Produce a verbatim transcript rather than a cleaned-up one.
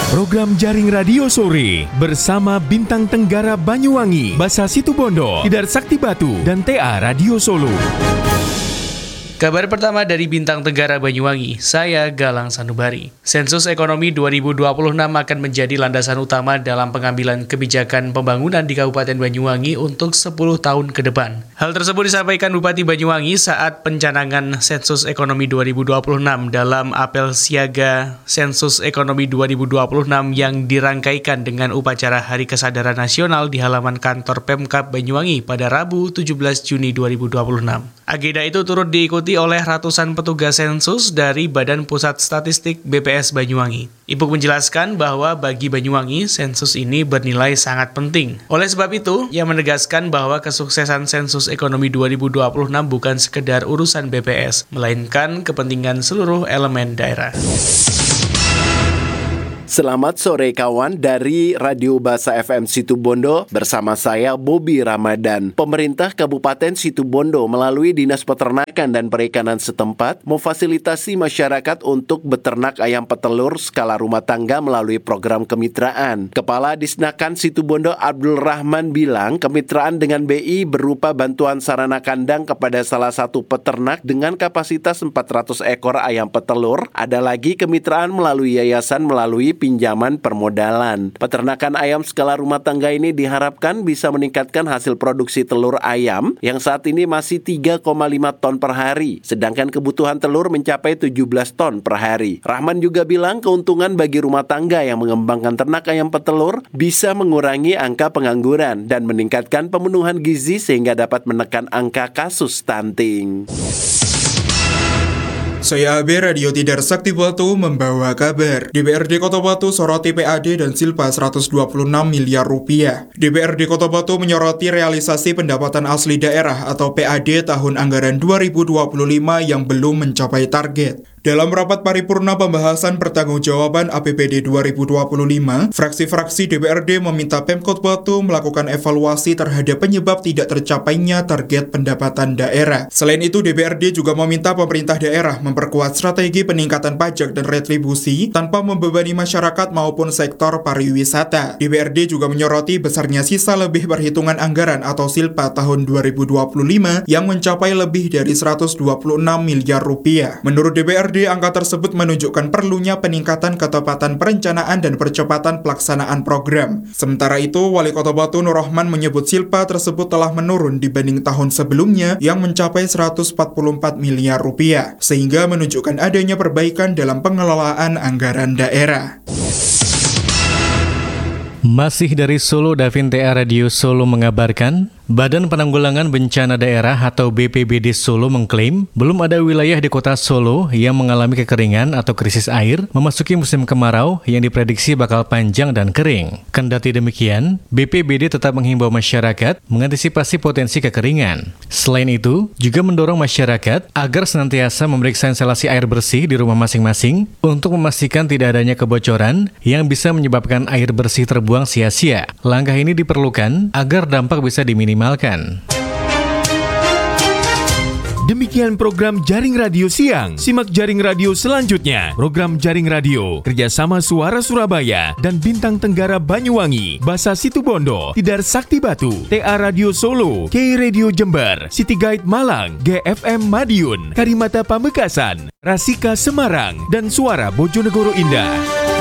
Program Jaring Radio Sore bersama Bintang Tenggara Banyuwangi, Basa Situbondo, Tidar Sakti Batu, dan T A Radio Solo. Kabar pertama dari Bintang Tenggara Banyuwangi, saya Galang Sanubari. Sensus Ekonomi dua ribu dua puluh enam akan menjadi landasan utama dalam pengambilan kebijakan pembangunan di Kabupaten Banyuwangi untuk sepuluh tahun ke depan. Hal tersebut disampaikan Bupati Banyuwangi saat pencanangan Sensus Ekonomi dua ribu dua puluh enam dalam apel siaga Sensus Ekonomi dua ribu dua puluh enam yang dirangkaikan dengan upacara Hari Kesadaran Nasional di halaman kantor Pemkab Banyuwangi pada Rabu tujuh belas Juni dua ribu dua puluh enam. Agenda itu turut diikuti oleh ratusan petugas sensus dari Badan Pusat Statistik B P S Banyuwangi. Ibu menjelaskan bahwa bagi Banyuwangi, sensus ini bernilai sangat penting. Oleh sebab itu, ia menegaskan bahwa kesuksesan Sensus Ekonomi dua ribu dua puluh enam bukan sekedar urusan B P S, melainkan kepentingan seluruh elemen daerah. Selamat sore kawan dari Radio Basa F M Situbondo bersama saya Bobi Ramadan. Pemerintah Kabupaten Situbondo melalui Dinas Peternakan dan Perikanan setempat memfasilitasi masyarakat untuk beternak ayam petelur skala rumah tangga melalui program kemitraan. Kepala Disnakan Situbondo Abdul Rahman bilang kemitraan dengan B I berupa bantuan sarana kandang kepada salah satu peternak dengan kapasitas empat ratus ekor ayam petelur. Ada lagi kemitraan melalui yayasan melalui pinjaman permodalan. Peternakan ayam skala rumah tangga ini diharapkan bisa meningkatkan hasil produksi telur ayam yang saat ini masih tiga koma lima ton per hari, sedangkan kebutuhan telur mencapai tujuh belas ton per hari. Rahman juga bilang keuntungan bagi rumah tangga yang mengembangkan ternak ayam petelur bisa mengurangi angka pengangguran dan meningkatkan pemenuhan gizi sehingga dapat menekan angka kasus stunting. Saya A B Radio Tidar Sakti Batu membawa kabar. D P R D Kota Batu soroti P A D dan silpa seratus dua puluh enam miliar rupiah. D P R D Kota Batu menyoroti realisasi pendapatan asli daerah atau P A D tahun anggaran dua ribu dua puluh lima yang belum mencapai target. Dalam rapat paripurna pembahasan pertanggungjawaban A P B D dua ribu dua puluh lima, fraksi-fraksi D P R D meminta Pemkot Batu melakukan evaluasi terhadap penyebab tidak tercapainya target pendapatan daerah. Selain itu, D P R D juga meminta pemerintah daerah memperkuat strategi peningkatan pajak dan retribusi tanpa membebani masyarakat maupun sektor pariwisata. D P R D juga menyoroti besarnya sisa lebih perhitungan anggaran atau silpa tahun dua ribu dua puluh lima yang mencapai lebih dari seratus dua puluh enam miliar rupiah. Menurut D P R D, angka tersebut menunjukkan perlunya peningkatan ketepatan perencanaan dan percepatan pelaksanaan program. Sementara itu, Wali Kota Batu Nur Rahman menyebut silpa tersebut telah menurun dibanding tahun sebelumnya yang mencapai seratus empat puluh empat miliar rupiah, sehingga menunjukkan adanya perbaikan dalam pengelolaan anggaran daerah. Masih dari Solo, Davin T A Radio Solo mengabarkan, Badan Penanggulangan Bencana Daerah atau B P B D Solo mengklaim belum ada wilayah di kota Solo yang mengalami kekeringan atau krisis air memasuki musim kemarau yang diprediksi bakal panjang dan kering. Kendati demikian, B P B D tetap menghimbau masyarakat mengantisipasi potensi kekeringan. Selain itu, juga mendorong masyarakat agar senantiasa memeriksa instalasi air bersih di rumah masing-masing untuk memastikan tidak adanya kebocoran yang bisa menyebabkan air bersih terbuang sia-sia. Langkah ini diperlukan agar dampak bisa diminimalkan. Demikian program Jaring Radio Siang. Simak Jaring Radio selanjutnya. Program Jaring Radio kerjasama Suara Surabaya dan Bintang Tenggara Banyuwangi, Basa Situbondo, Tidar Sakti Batu, T A Radio Solo, K Radio Jember, City Guide Malang, G F M Madiun, Karimata Pamekasan, Rasika Semarang, dan Suara Bojonegoro Indah.